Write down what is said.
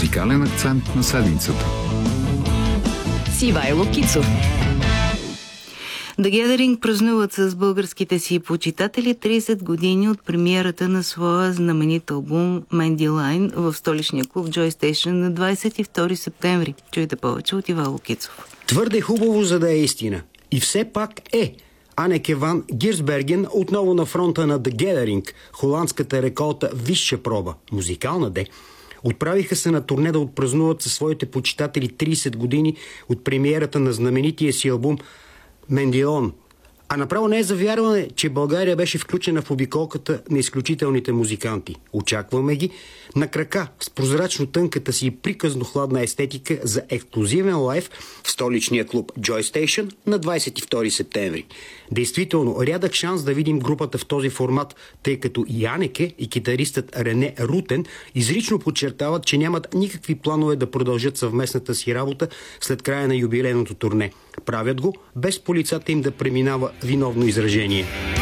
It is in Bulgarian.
Музикален акцент на седмицата. С Ивайло Кицов. The Gathering празнуват с българските си почитатели 30 години от премиерата на своя знаменит албум Mandy Line в столичния клуб Joy Station на 22 септември. Чуйте повече от Ивайло Кицов. Твърде хубаво, за да е истина. И все пак е. Анеке ван Гирсберген отново на фронта на The Gathering, холандската реколта висша проба, музикална де. Отправиха се на турне да отпразнуват със своите почитатели 30 години от премиерата на знаменития си албум Мендилон. А направо не е за вярване, че България беше включена в обиколката на изключителните музиканти. Очакваме ги на крака с прозрачно тънката си и приказно хладна естетика за ексклюзивен лайв в столичния клуб Joy Station на 22 септември. Действително, рядък шанс да видим групата в този формат, тъй като и Анеке и китаристът Рене Рутен изрично подчертават, че нямат никакви планове да продължат съвместната си работа след края на юбилейното турне. Правят го без по лицата им да преминава виновно изражение.